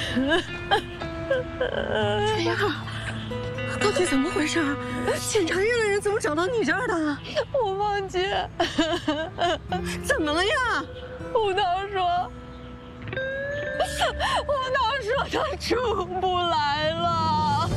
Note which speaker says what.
Speaker 1: 哎呀，到底怎么回事？检查院的人怎么找到你这儿的？
Speaker 2: 吴芳姐，
Speaker 1: 怎么了呀？
Speaker 2: 吴涛说他出不来了。